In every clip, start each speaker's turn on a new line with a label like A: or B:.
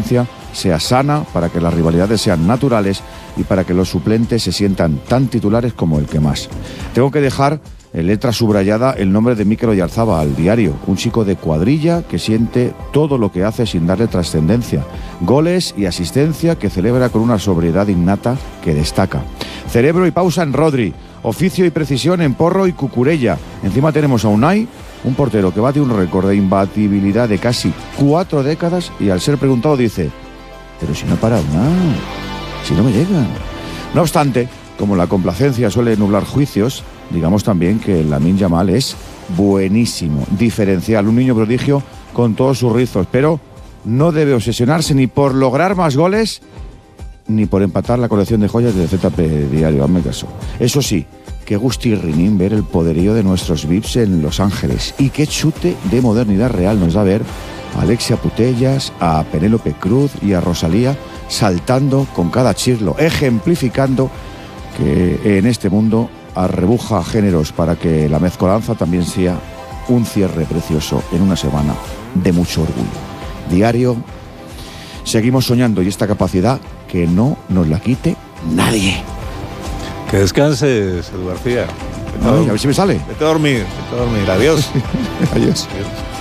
A: competencia sea sana, para que las rivalidades sean naturales y para que los suplentes se sientan tan titulares como el que más. Tengo que dejar en letra subrayada el nombre de Mikel Oyarzabal al diario, un chico de cuadrilla que siente todo lo que hace sin darle trascendencia, goles y asistencia que celebra con una sobriedad innata que destaca. Cerebro y pausa en Rodri, oficio y precisión en Porro y Cucurella. Encima tenemos a Unai, un portero que bate un récord de imbatibilidad de casi 4 décadas y al ser preguntado dice: pero si no para Unai, si no me llegan. No obstante, como la complacencia suele nublar juicios, digamos también que Lamine Yamal es buenísimo, diferencial, un niño prodigio con todos sus rizos, pero no debe obsesionarse ni por lograr más goles ni por empatar la colección de joyas del ZP Diario, hazme caso. Eso sí, qué gustirrinín ver el poderío de nuestros VIPs en Los Ángeles y qué chute de modernidad real nos da ver a Alexia Putellas, a Penélope Cruz y a Rosalía saltando con cada chirlo, ejemplificando que en este mundo arrebuja géneros para que la mezcolanza también sea un cierre precioso en una semana de mucho orgullo. Diario, seguimos soñando y esta capacidad que no nos la quite nadie.
B: Que descanses, Edu García.
A: A ver si me sale.
B: Vete a dormir, Adiós.
A: Adiós.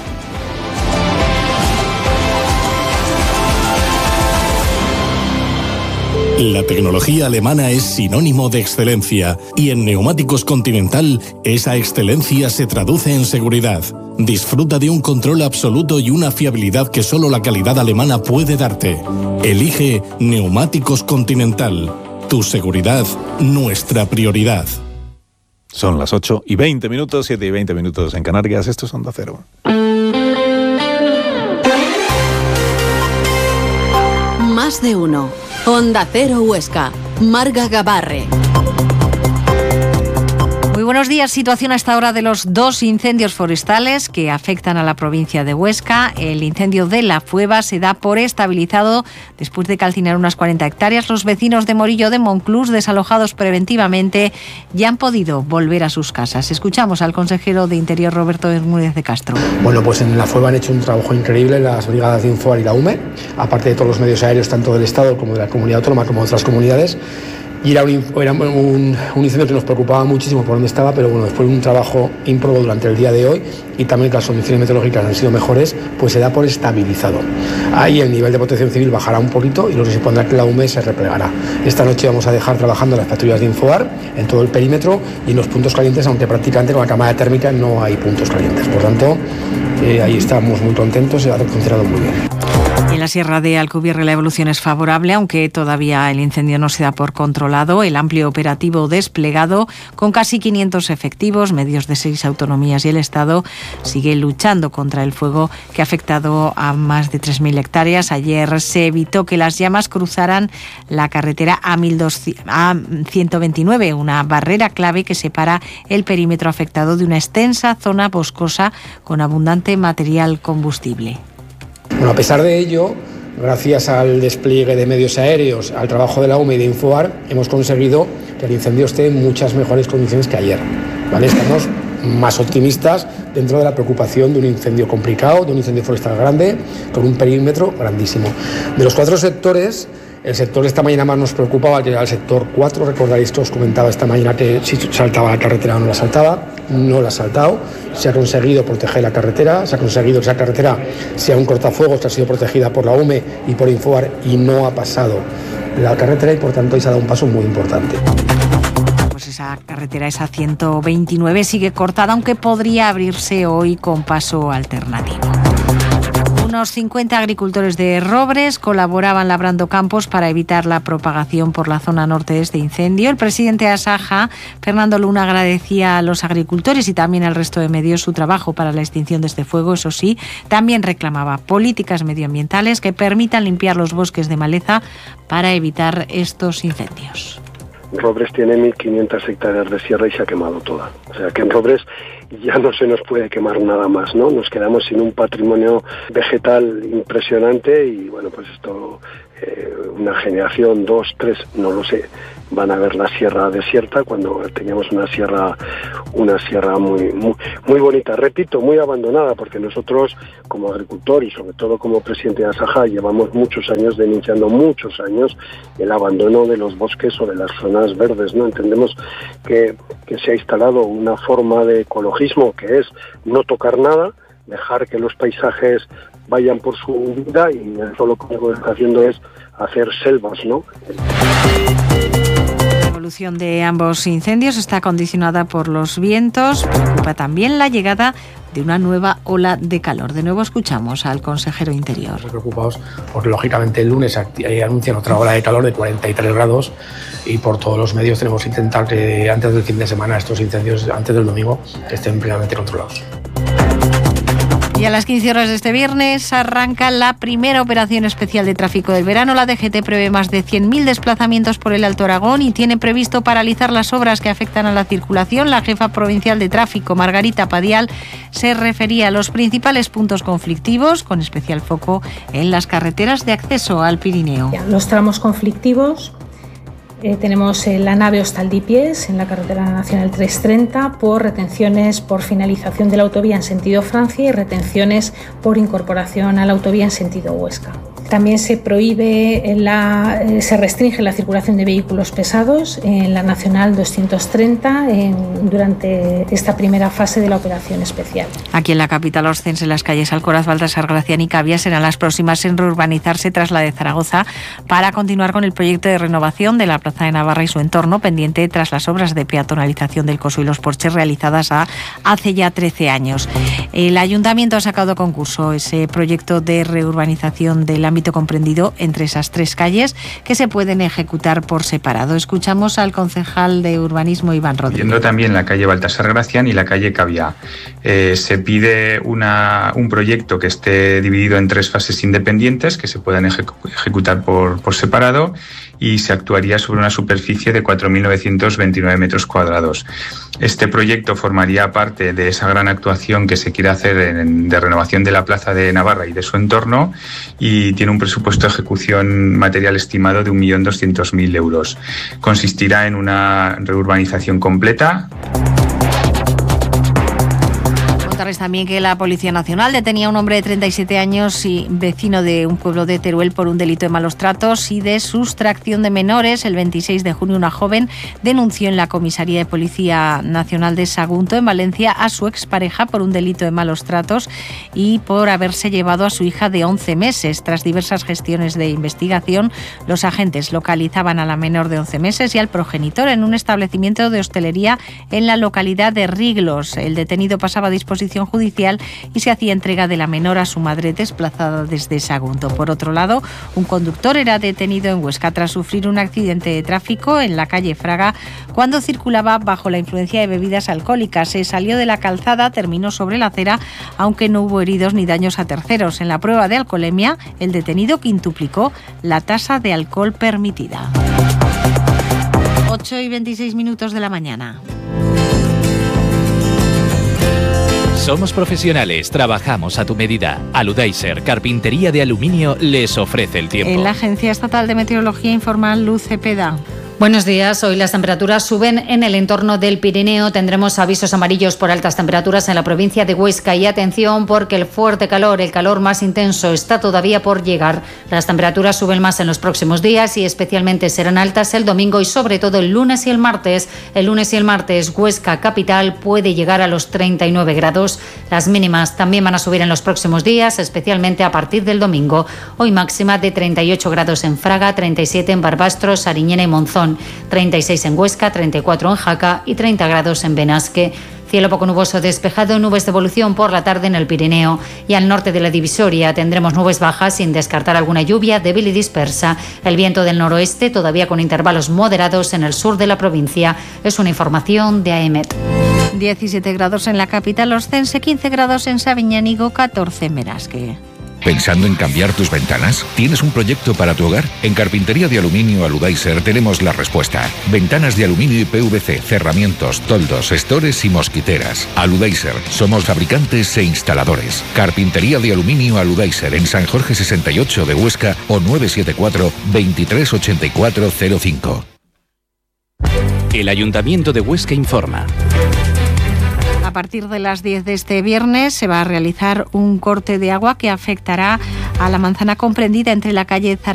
C: La tecnología alemana es sinónimo de excelencia y en Neumáticos Continental esa excelencia se traduce en seguridad. Disfruta de un control absoluto y una fiabilidad que solo la calidad alemana puede darte. Elige Neumáticos Continental. Tu seguridad, nuestra prioridad.
B: Son las 8:20, 7:20 en Canarias. Esto es Onda Cero.
D: Más de uno. Onda Cero Huesca. Marga Gabarre.
E: Muy buenos días. Situación a esta hora de los 2 incendios forestales que afectan a la provincia de Huesca. El incendio de La Fueva se da por estabilizado después de calcinar unas 40 hectáreas. Los vecinos de Morillo de Monclús, desalojados preventivamente, ya han podido volver a sus casas. Escuchamos al consejero de Interior, Roberto Bermúdez de Castro.
F: Bueno, pues en La Fueva han hecho un trabajo increíble las brigadas de Infoar y la UME, aparte de todos los medios aéreos, tanto del Estado como de la comunidad autónoma, como de otras comunidades. Y era un incendio que nos preocupaba muchísimo por dónde estaba, pero bueno, después de un trabajo ímprobo durante el día de hoy y también que las condiciones meteorológicas han sido mejores, pues se da por estabilizado. Ahí el nivel de protección civil bajará un poquito y lo que se pondrá que la UME se replegará. Esta noche vamos a dejar trabajando las patrullas de Infoar en todo el perímetro y en los puntos calientes, aunque prácticamente con la cámara térmica no hay puntos calientes. Por tanto, ahí estamos muy contentos y ha funcionado muy bien.
E: En la Sierra de Alcubierre la evolución es favorable, aunque todavía el incendio no se da por controlado. El amplio operativo desplegado, con casi 500 efectivos, medios de 6 autonomías y el Estado, sigue luchando contra el fuego que ha afectado a más de 3.000 hectáreas. Ayer se evitó que las llamas cruzaran la carretera A129, una barrera clave que separa el perímetro afectado de una extensa zona boscosa con abundante material combustible.
F: Bueno, a pesar de ello, gracias al despliegue de medios aéreos, al trabajo de la UME y de Infoar, hemos conseguido que el incendio esté en muchas mejores condiciones que ayer, ¿vale? Estamos más optimistas dentro de la preocupación de un incendio complicado, de un incendio forestal grande, con un perímetro grandísimo. De los 4 sectores, el sector de esta mañana más nos preocupaba, que era el sector 4. Recordaréis que os comentaba esta mañana que si saltaba la carretera o no la saltaba. No la ha saltado. Se ha conseguido proteger la carretera, se ha conseguido que esa carretera sea un cortafuegos que ha sido protegida por la UME y por Infoar y no ha pasado la carretera y por tanto ahí se ha dado un paso muy importante.
E: Pues esa carretera, esa 129, sigue cortada, aunque podría abrirse hoy con paso alternativo. Unos 50 agricultores de Robres colaboraban labrando campos para evitar la propagación por la zona norte de este incendio. El presidente de Asaja, Fernando Luna, agradecía a los agricultores y también al resto de medios su trabajo para la extinción de este fuego. Eso sí, también reclamaba políticas medioambientales que permitan limpiar los bosques de maleza para evitar estos incendios.
G: Robres tiene 1.500 hectáreas de sierra y se ha quemado toda. O sea que en Robres y ya no se nos puede quemar nada más, ¿no? Nos quedamos sin un patrimonio vegetal impresionante y bueno, pues esto, una generación, 2, 3, no lo sé, van a ver la sierra desierta cuando teníamos una sierra muy bonita, repito, muy abandonada, porque nosotros como agricultor y sobre todo como presidente de Asaja llevamos muchos años denunciando el abandono de los bosques o de las zonas verdes, ¿no? Entendemos que se ha instalado una forma de ecologismo que es no tocar nada, dejar que los paisajes vayan por su vida, y eso lo que está haciendo es hacer selvas, ¿no?
E: La evolución de ambos incendios está condicionada por los vientos. Preocupa también la llegada de una nueva ola de calor. De nuevo escuchamos al consejero Interior.
F: Estamos preocupados porque lógicamente el lunes anuncian otra ola de calor de 43 grados y por todos los medios tenemos que intentar que antes del fin de semana estos incendios, antes del domingo, estén plenamente controlados.
E: Y a las 15 horas de este viernes arranca la primera operación especial de tráfico del verano. La DGT prevé más de 100.000 desplazamientos por el Alto Aragón y tiene previsto paralizar las obras que afectan a la circulación. La jefa provincial de tráfico, Margarita Padial, se refería a los principales puntos conflictivos, con especial foco en las carreteras de acceso al Pirineo.
H: Los tramos conflictivos. Tenemos la nave Hostaldipiés en la carretera nacional 330 por retenciones por finalización de la autovía en sentido Francia y retenciones por incorporación a la autovía en sentido Huesca. También se restringe la circulación de vehículos pesados en la nacional 230 durante esta primera fase de la operación especial.
E: Aquí en la capital oscense, las calles Alcoraz, Baltasar Gracián y Cavia serán las próximas en reurbanizarse tras la de Zaragoza para continuar con el proyecto de renovación de la Plaza de Navarra y su entorno, pendiente tras las obras de peatonalización del Coso y los porches realizadas hace ya 13 años. El Ayuntamiento ha sacado a concurso ese proyecto de reurbanización del ámbito comprendido entre esas 3 calles que se pueden ejecutar por separado. Escuchamos al concejal de urbanismo Iván Rodríguez.
I: Viendo también la calle Baltasar Gracián y la calle Cavia. Se pide un proyecto que esté dividido en 3 fases independientes que se puedan ejecutar por separado, y se actuaría sobre una superficie de 4.929 metros cuadrados. Este proyecto formaría parte de esa gran actuación que se quiere hacer de renovación de la Plaza de Navarra y de su entorno, y tiene un presupuesto de ejecución material estimado de 1.200.000 euros. Consistirá en una reurbanización completa.
E: También que la Policía Nacional detenía a un hombre de 37 años y vecino de un pueblo de Teruel por un delito de malos tratos y de sustracción de menores. El 26 de junio una joven denunció en la Comisaría de Policía Nacional de Sagunto, en Valencia, a su expareja por un delito de malos tratos y por haberse llevado a su hija de 11 meses. Tras diversas gestiones de investigación, los agentes localizaban a la menor de 11 meses y al progenitor en un establecimiento de hostelería en la localidad de Riglos. El detenido pasaba a disposición judicial y se hacía entrega de la menor a su madre desplazada desde Sagunto. Por otro lado, un conductor era detenido en Huesca tras sufrir un accidente de tráfico en la calle Fraga cuando circulaba bajo la influencia de bebidas alcohólicas. Se salió de la calzada, terminó sobre la acera, aunque no hubo heridos ni daños a terceros. En la prueba de alcoholemia, el detenido quintuplicó la tasa de alcohol permitida. 8:26 de la mañana.
J: Somos profesionales, trabajamos a tu medida. Aludaiser, carpintería de aluminio, les ofrece el tiempo.
E: En la Agencia Estatal de Meteorología informa Luz Cepeda.
K: Buenos días. Hoy las temperaturas suben en el entorno del Pirineo. Tendremos avisos amarillos por altas temperaturas en la provincia de Huesca. Y atención, porque el fuerte calor, el calor más intenso, está todavía por llegar. Las temperaturas suben más en los próximos días y especialmente serán altas el domingo y sobre todo el lunes y el martes. El lunes y el martes, Huesca capital puede llegar a los 39 grados. Las mínimas también van a subir en los próximos días, especialmente a partir del domingo. Hoy máxima de 38 grados en Fraga, 37 en Barbastro, Sariñena y Monzón. 36 en Huesca, 34 en Jaca y 30 grados en Benasque. Cielo poco nuboso despejado, nubes de evolución por la tarde en el Pirineo. Y al norte de la divisoria tendremos nubes bajas sin descartar alguna lluvia débil y dispersa. El viento del noroeste todavía con intervalos moderados en el sur de la provincia. Es una información de AEMET.
E: 17 grados en la capital oscense, 15 grados en Sabiñánigo, 14 en Benasque.
L: ¿Pensando en cambiar tus ventanas? ¿Tienes un proyecto para tu hogar? En Carpintería de Aluminio Aludaiser tenemos la respuesta. Ventanas de aluminio y PVC, cerramientos, toldos, estores y mosquiteras. Aludaiser. Somos fabricantes e instaladores. Carpintería de Aluminio Aludaiser en San Jorge 68 de Huesca o 974 238405.
J: El Ayuntamiento de Huesca informa.
E: A partir de las 10 de este viernes se va a realizar un corte de agua que afectará a la manzana comprendida entre la calle Zaragoza